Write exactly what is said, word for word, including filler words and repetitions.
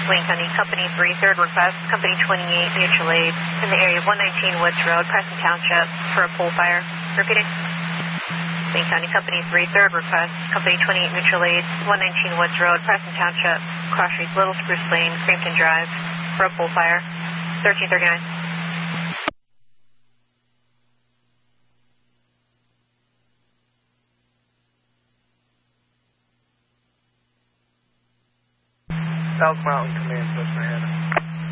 Wayne County, Company three, third request, Company twenty-eight, mutual aid, in the area of one nineteen Woods Road, Preston Township, for a pole fire. Repeating. Wayne County, Company three, third request, Company twenty-eight, mutual aid, one nineteen Woods Road, Preston Township, cross streets Little Spruce Lane, Crampton Drive, for a pole fire. thirteen thirty-nine. Elk Mountain Command, Susquehanna.